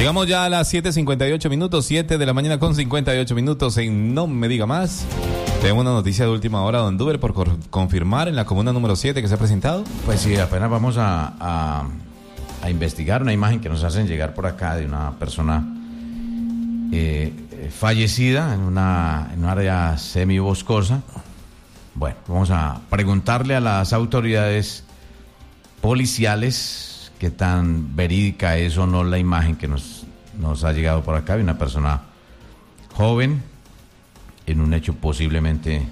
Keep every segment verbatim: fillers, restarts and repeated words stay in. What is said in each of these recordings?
Llegamos ya a las siete cincuenta y ocho minutos, siete de la mañana con cincuenta y ocho minutos en No Me Diga Más. Tenemos una noticia de última hora, don Duber, por cor- confirmar en la comuna número siete que se ha presentado. Pues sí, apenas vamos a, a, a investigar una imagen que nos hacen llegar por acá de una persona eh, fallecida en una, en un área semiboscosa. Bueno, vamos a preguntarle a las autoridades policiales qué tan verídica es o no la imagen que nos, nos ha llegado por acá de una persona joven en un hecho posiblemente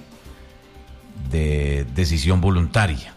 de decisión voluntaria.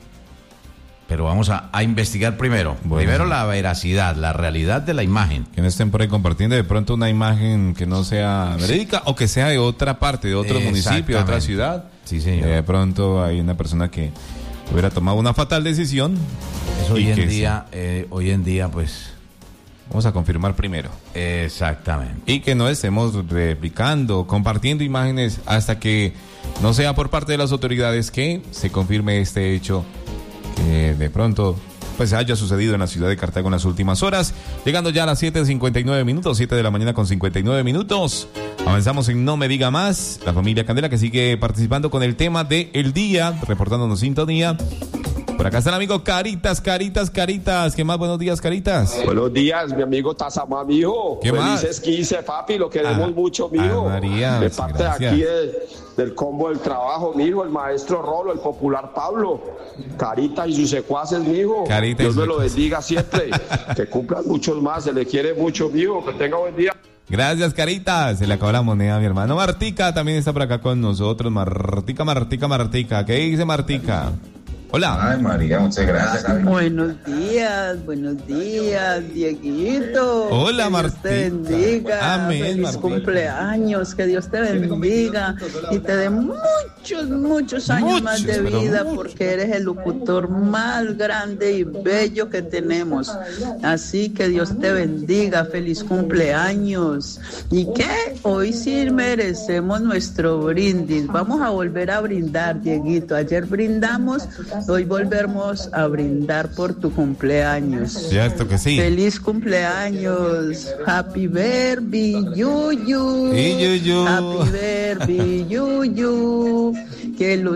Pero vamos a, a investigar primero. Bueno. Primero la veracidad, la realidad de la imagen. Que no estén por ahí compartiendo de pronto una imagen que no sea verídica, sí, o que sea de otra parte, de otro municipio, de otra ciudad. Sí, señor. Eh, de pronto hay una persona que hubiera tomado una fatal decisión. Eso hoy en día, sí. eh, hoy en día, pues... Vamos a confirmar primero. Exactamente. Y que no estemos replicando, compartiendo imágenes hasta que no sea por parte de las autoridades que se confirme este hecho que de pronto pues haya sucedido en la ciudad de Cartago en las últimas horas. Llegando ya a las siete cincuenta y nueve minutos, siete de la mañana con cincuenta y nueve minutos. Avanzamos en No Me Diga Más. La familia Candela que sigue participando con el tema de El Día, reportándonos sintonía. Por acá está el amigo Caritas, Caritas, Caritas. ¿Qué más? Buenos días, Caritas. Buenos días, mi amigo Tazamá, mijo. ¿Qué más? Felices quince, papi, lo queremos ah, mucho, mijo. Ah, María, de parte gracias. de aquí de, del combo del trabajo, mijo, el maestro Rolo, el popular Pablo. Caritas y sus secuaces, mijo. Caritas Dios me lo bendiga siempre. Que cumplan muchos más, se le quiere mucho, mijo. Que tenga buen día. Gracias, Caritas. Se le acabó la moneda, mi hermano. Martica también está por acá con nosotros. Martica, Martica, Martica. ¿Qué dice Martica? Hola. Ay, María, muchas gracias. Javi. Buenos días, buenos días, Dieguito. Hola, Martín. Que Dios te bendiga. Amén, Feliz Martín. cumpleaños, que Dios te bendiga y te dé muchos, muchos años Muchos, más de vida, muchos. porque eres el locutor más grande y bello que tenemos. Así que Dios te bendiga, feliz cumpleaños. Y que hoy sí merecemos nuestro brindis. Vamos a volver a brindar, Dieguito. Ayer brindamos. Hoy volvemos a brindar por tu cumpleaños. Ya, esto que sí. Feliz cumpleaños. Happy birthday, Yuyu. Y Yuyu. Happy birthday, Yuyu. Que lo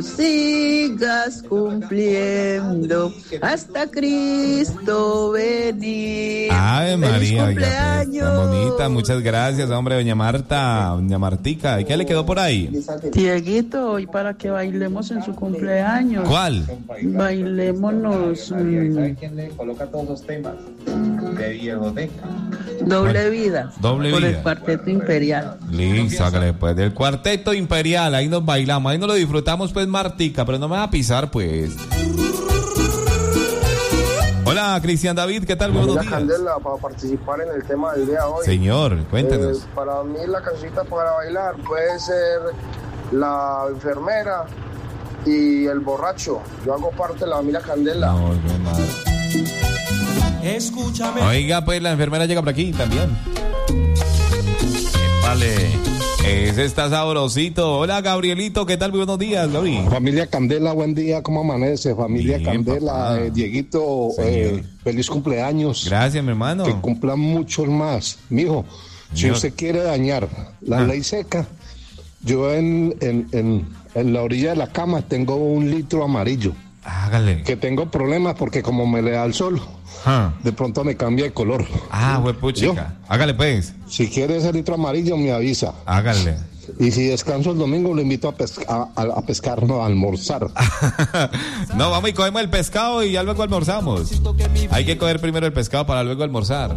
sigas cumpliendo hasta Cristo venir. Ave Feliz María, cumpleaños. tan bonita. Muchas gracias, hombre, doña Marta, doña Martica. ¿Y qué le quedó por ahí? Dieguito, hoy para que bailemos en su cumpleaños. ¿Cuál? Bailémonos. ¿Sabe quién le coloca todos los temas? De Diegoteca. Doble vida. Doble por vida. el Cuarteto Imperial. Listo, hágale pues. Del Cuarteto Imperial, ahí nos bailamos, ahí nos lo disfrutamos pues, Martica, pero no me va a pisar pues. Hola, Cristian David, ¿qué tal? Buenos días. Candela, para participar en el tema del día de hoy. Señor, cuéntenos. Eh, para mí la cancioncita para bailar puede ser La Enfermera y El Borracho. Yo hago parte de la familia Candela. No, no, madre. Escúchame. Oiga, pues la enfermera llega por aquí también. Vale. Ese está sabrosito. Hola, Gabrielito, ¿qué tal? Buenos días, Gaby. Familia Candela, buen día, ¿cómo amanece? Familia Bien, Candela, eh, Dieguito, eh, feliz cumpleaños. Gracias, mi hermano. Que cumplan muchos más. Mijo, si Señor. usted quiere dañar la Ah. ley seca, yo en, en, en, en la orilla de la cama tengo un litro amarillo. Hágale. Que tengo problemas porque como me le da el sol, Ah, de pronto me cambia de color. ah huepuchica. Hágale pues. Si quiere ese litro amarillo, me avisa. Hágale. Y si descanso el domingo, lo invito a, pesca- a, a- a pescar, no, a almorzar. No, vamos y cogemos el pescado y ya luego almorzamos. Hay que coger primero el pescado para luego almorzar.